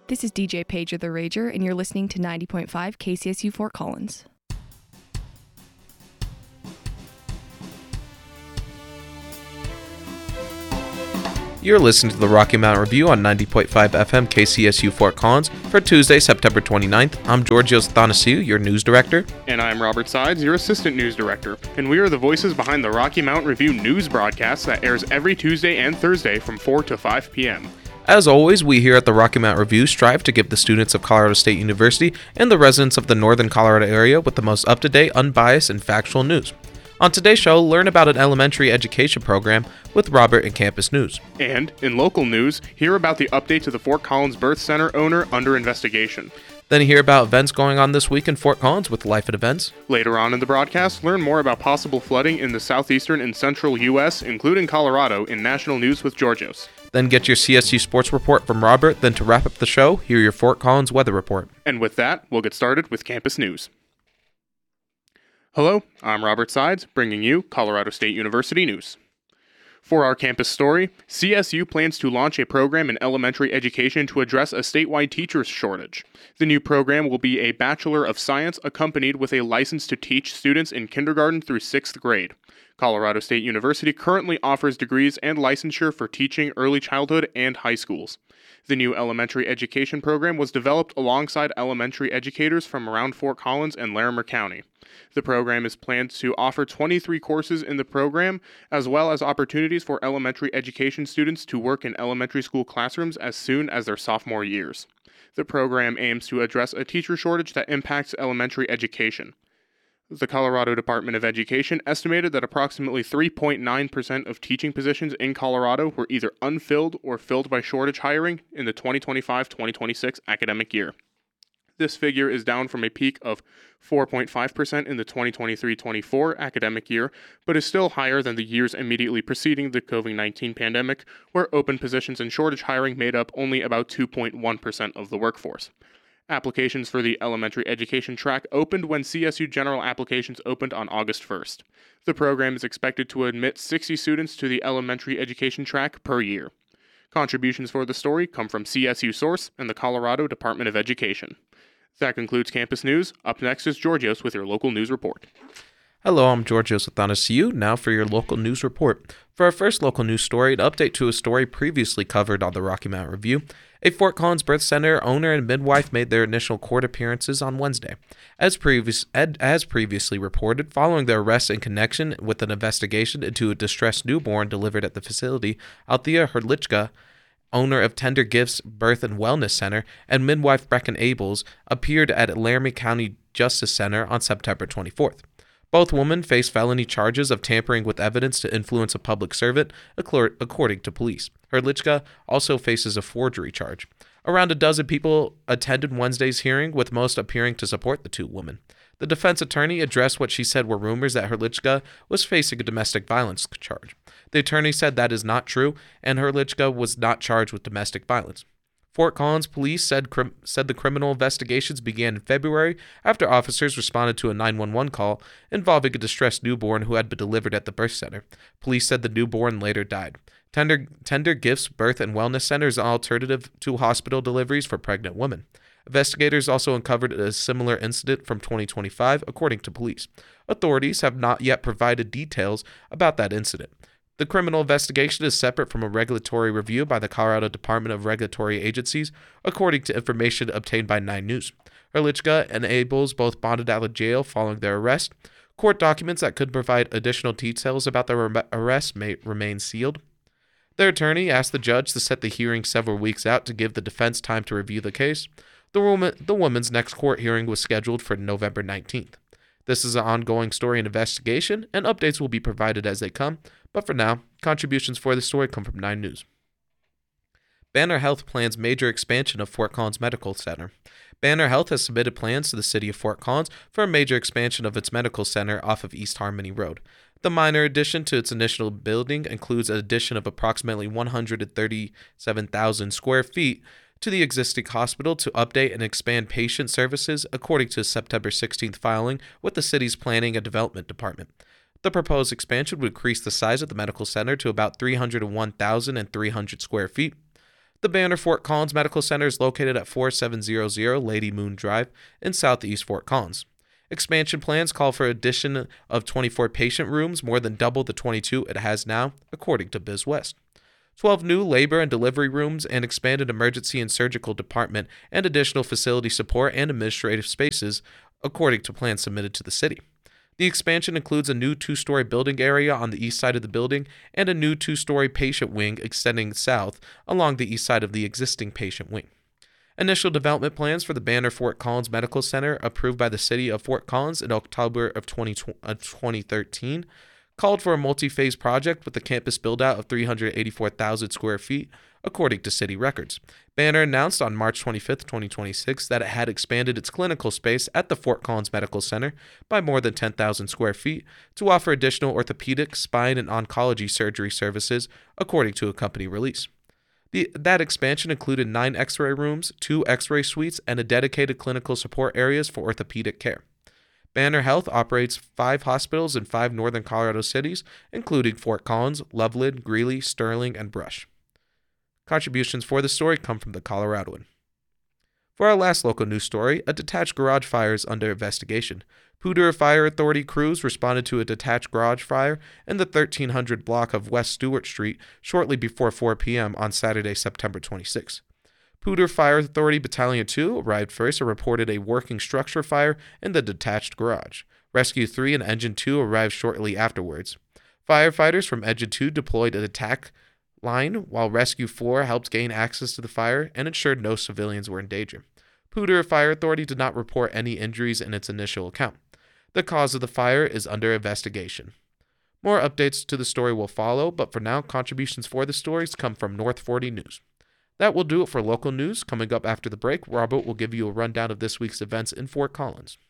This is DJ Pager the Rager, and you're listening to 90.5 KCSU Fort Collins. You're listening to the Rocky Mountain Review on 90.5 FM KCSU Fort Collins for Tuesday, September 29th. I'm Georgios Thanasiou, your news director. And I'm Robert Sides, your assistant news director. And we are the voices behind the Rocky Mountain Review news broadcast that airs every Tuesday and Thursday from 4 to 5 p.m. As always, we here at the Rocky Mountain Review strive to give the students of Colorado State University and the residents of the Northern Colorado area with the most up-to-date, unbiased, and factual news. On today's show, learn about an elementary education program with Robert in Campus News. And, in local news, hear about the update to the Fort Collins Birth Center owner under investigation. Then hear about events going on this week in Fort Collins with Life at Events. Later on in the broadcast, learn more about possible flooding in the southeastern and central U.S., including Colorado, in National News with Georgios. Then get your CSU Sports Report from Robert. Then to wrap up the show, hear your Fort Collins Weather Report. And with that, we'll get started with Campus News. Hello, I'm Robert Sides, bringing you Colorado State University news. For our campus story, CSU plans to launch a program in elementary education to address a statewide teachers shortage. The new program will be a Bachelor of Science accompanied with a license to teach students in kindergarten through 6th grade. Colorado State University currently offers degrees and licensure for teaching early childhood and high schools. The new elementary education program was developed alongside elementary educators from around Fort Collins and Larimer County. The program is planned to offer 23 courses in the program, as well as opportunities for elementary education students to work in elementary school classrooms as soon as their sophomore years. The program aims to address a teacher shortage that impacts elementary education. The Colorado Department of Education estimated that approximately 3.9% of teaching positions in Colorado were either unfilled or filled by shortage hiring in the 2025-2026 academic year. This figure is down from a peak of 4.5% in the 2023-24 academic year, but is still higher than the years immediately preceding the COVID-19 pandemic, where open positions and shortage hiring made up only about 2.1% of the workforce. Applications for the elementary education track opened when CSU General Applications opened on August 1st. The program is expected to admit 60 students to the elementary education track per year. Contributions for the story come from CSU Source and the Colorado Department of Education. That concludes Campus News. Up next is Georgios with your local news report. Hello, I'm Georgios Thanasiou, now for your local news report. For our first local news story, an update to a story previously covered on the Rocky Mountain Review. A Fort Collins Birth Center owner and midwife made their initial court appearances on Wednesday. As previously reported, following their arrest in connection with an investigation into a distressed newborn delivered at the facility, Althea Hrdlicka, owner of Tender Gifts Birth and Wellness Center, and midwife Brecken Abels appeared at Laramie County Justice Center on September 24th. Both women face felony charges of tampering with evidence to influence a public servant, according to police. Hrdlicka also faces a forgery charge. Around a dozen people attended Wednesday's hearing, with most appearing to support the two women. The defense attorney addressed what she said were rumors that Hrdlicka was facing a domestic violence charge. The attorney said that is not true, and Hrdlicka was not charged with domestic violence. Fort Collins police said the criminal investigations began in February after officers responded to a 911 call involving a distressed newborn who had been delivered at the birth center. Police said the newborn later died. Tender Gifts Birth and Wellness Center is an alternative to hospital deliveries for pregnant women. Investigators also uncovered a similar incident from 2025, according to police. Authorities have not yet provided details about that incident. The criminal investigation is separate from a regulatory review by the Colorado Department of Regulatory Agencies, according to information obtained by 9 News. Hrdlicka and Abels both bonded out of jail following their arrest. Court documents that could provide additional details about their arrest may remain sealed. Their attorney asked the judge to set the hearing several weeks out to give the defense time to review the case. The woman's next court hearing was scheduled for November 19th. This is an ongoing story and investigation, and updates will be provided as they come. But for now, contributions for the story come from 9 News. Banner Health plans major expansion of Fort Collins Medical Center. Banner Health has submitted plans to the city of Fort Collins for a major expansion of its medical center off of East Harmony Road. The minor addition to its initial building includes an addition of approximately 137,000 square feet to the existing hospital to update and expand patient services, according to a September 16th filing with the city's Planning and Development Department. The proposed expansion would increase the size of the medical center to about 301,300 square feet. The Banner Fort Collins Medical Center is located at 4700 Lady Moon Drive in southeast Fort Collins. Expansion plans call for addition of 24 patient rooms, more than double the 22 it has now, according to BizWest. 12 new labor and delivery rooms, an expanded emergency and surgical department, and additional facility support and administrative spaces, according to plans submitted to the city. The expansion includes a new 2-story building area on the east side of the building and a new 2-story patient wing extending south along the east side of the existing patient wing. Initial development plans for the Banner Fort Collins Medical Center, approved by the city of Fort Collins in October of 2013, called for a multi-phase project with the campus build-out of 384,000 square feet, according to city records. Banner announced on March 25, 2026, that it had expanded its clinical space at the Fort Collins Medical Center by more than 10,000 square feet to offer additional orthopedic, spine, and oncology surgery services, according to a company release. That expansion included 9 X-ray rooms, 2 X-ray suites, and a dedicated clinical support areas for orthopedic care. Banner Health operates 5 hospitals in 5 northern Colorado cities, including Fort Collins, Loveland, Greeley, Sterling, and Brush. Contributions for the story come from the Coloradoan. For our last local news story, a detached garage fire is under investigation. Poudre Fire Authority crews responded to a detached garage fire in the 1300 block of West Stewart Street shortly before 4 p.m. on Saturday, September 26. Poudre Fire Authority Battalion 2 arrived first and reported a working structure fire in the detached garage. Rescue 3 and Engine 2 arrived shortly afterwards. Firefighters from Engine 2 deployed an attack line, while Rescue 4 helped gain access to the fire and ensured no civilians were in danger. Poudre Fire Authority did not report any injuries in its initial account. The cause of the fire is under investigation. More updates to the story will follow, but for now, contributions for the stories come from North 40 News. That will do it for local news. Coming up after the break, Robert will give you a rundown of this week's events in Fort Collins.